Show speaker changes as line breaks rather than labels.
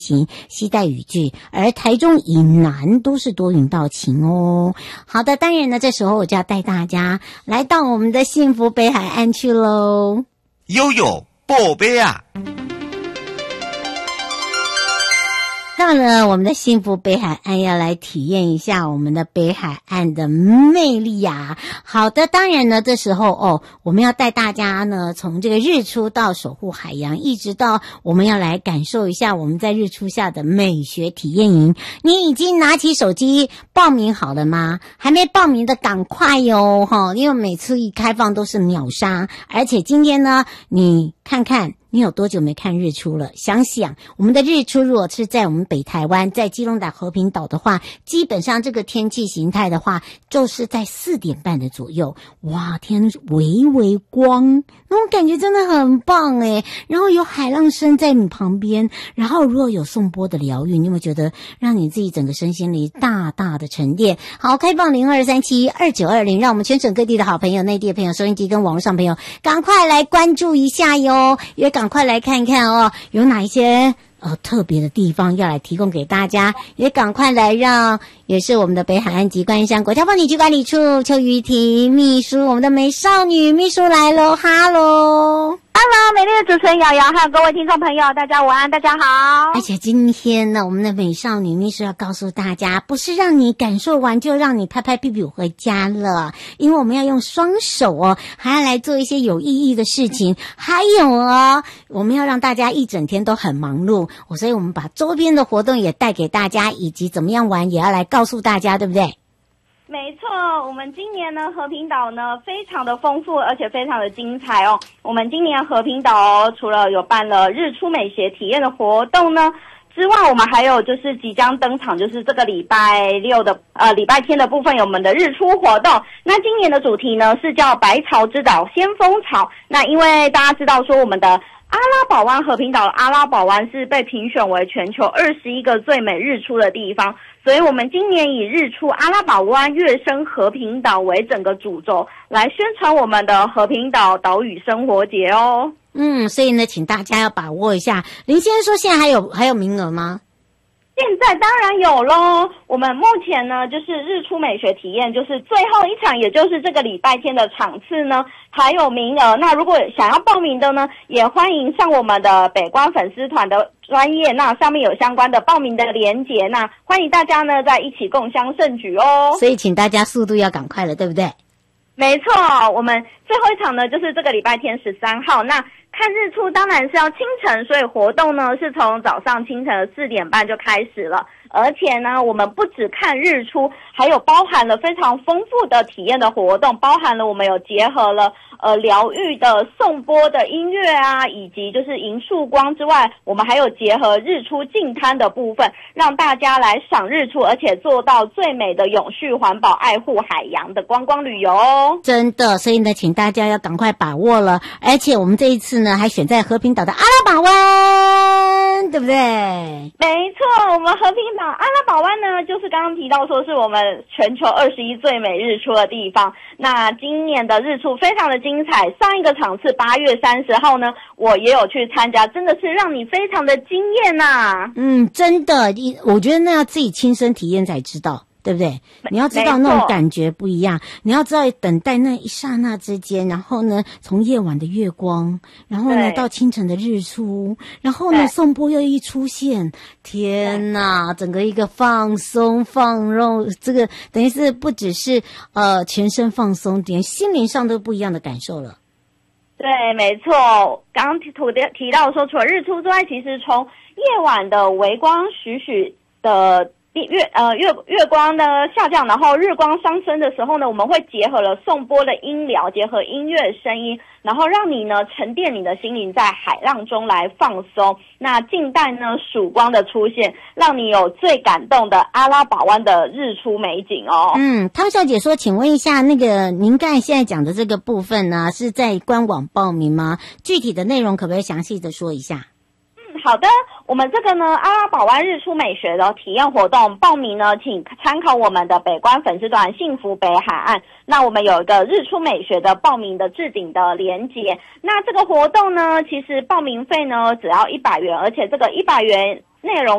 携带雨具，而台中以南都是多云到晴哦。好的，当然呢，这时候我就要带大家来到我们的幸福北海岸去喽。
悠悠宝贝啊！
到了我们的幸福北海岸，要来体验一下我们的北海岸的魅力呀。好的，当然呢，这时候我们要带大家呢，从这个日出到守护海洋，一直到我们要来感受一下我们在日出下的美学体验营。你已经拿起手机报名好了吗？还没报名的赶快哟，因为每次一开放都是秒杀，而且今天呢，你看看你有多久没看日出了？想想我们的日出，如果是在我们北台湾，在基隆岛、和平岛的话，基本上这个天气形态的话，就是在4点半的左右。哇，天微微光，那种感觉真的很棒诶。然后有海浪声在你旁边，然后如果有颂钵的疗愈，你有没有觉得让你自己整个身心里大大的沉淀？好，开放02372920，让我们全省各地的好朋友、内地的朋友、收音机跟网络上朋友，赶快来关注一下哟，也赶快来看看有哪一些特别的地方要来提供给大家，也赶快来让也是我们的北海岸及观音山国家风景区管理处邱玉婷秘书，我们的美少女秘书来喽，哈喽。
Hello， 美丽的主持人瑶瑶，还有各位听众朋友，大家午安，大家好。
而且今天呢，我们的美少女秘书要告诉大家，不是让你感受完就让你拍拍屁屁回家了，因为我们要用双手还要来做一些有意义的事情，还有我们要让大家一整天都很忙碌，所以我们把周边的活动也带给大家，以及怎么样玩也要来告诉大家，对不对？
没错，我们今年呢和平岛呢非常的丰富，而且非常的精彩哦。我们今年和平岛除了有办了日出美学体验的活动呢之外，我们还有就是即将登场，就是这个礼拜天的部分有我们的日出活动。那今年的主题呢是叫百草之岛先锋草。那因为大家知道说我们的阿拉堡湾和平岛的阿拉堡湾是被评选为全球21个最美日出的地方，所以我们今年以日出阿拉堡湾跃升和平岛为整个主轴，来宣传我们的和平岛岛屿生活节哦。
所以呢，请大家要把握一下。林先生说现在还有名额吗？
现在当然有咯，我们目前呢就是日出美学体验，就是最后一场，也就是这个礼拜天的场次呢还有名额。那如果想要报名的呢，也欢迎上我们的北光粉丝团的专页，那上面有相关的报名的连结，那欢迎大家呢在一起共襄盛举哦。
所以请大家速度要赶快了，对不对？
没错，我们最后一场呢就是这个礼拜天13号，那看日出当然是要清晨，所以活动呢是从早上清晨的4点半就开始了。而且呢，我们不只看日出，还有包含了非常丰富的体验的活动，包含了我们有结合了疗愈的颂钵的音乐啊，以及就是迎曙光之外，我们还有结合日出净滩的部分，让大家来赏日出，而且做到最美的永续环保、爱护海洋的观光旅游哦。
真的，所以呢，请大家要赶快把握了。而且我们这一次呢，还选在和平岛的阿拉堡湾，对不对？
没错，我们和平岛阿拉堡湾呢，就是刚刚提到说是我们全球21最美日出的地方。那今年的日出非常的精彩，上一个场次8月30号呢，我也有去参加，真的是让你非常的惊艳呐。
真的，我觉得那要自己亲身体验才知道。对不对？你要知道那种感觉不一样，你要知道等待那一刹那之间，然后呢，从夜晚的月光，然后呢到清晨的日出，然后呢颂钵又一出现，天哪，整个一个放松放肉，这个等于是不只是全身放松，连心灵上都不一样的感受了。
对，没错，刚刚提到说，除了日出之外，其实从夜晚的微光徐徐的月光呢下降，然后日光上升的时候呢，我们会结合了颂钵的音疗，结合音乐声音，然后让你呢沉淀你的心灵在海浪中来放松。那静待呢曙光的出现，让你有最感动的阿拉堡湾的日出美景哦。
汤小姐说，请问一下，那个您刚才现在讲的这个部分呢，是在官网报名吗？具体的内容可不可以详细的说一下？
好的，我们这个呢阿拉堡湾日出美学的体验活动报名呢，请参考我们的北关粉丝团幸福北海岸。那我们有一个日出美学的报名的置顶的连结。那这个活动呢，其实报名费呢只要100元，而且这个100元内容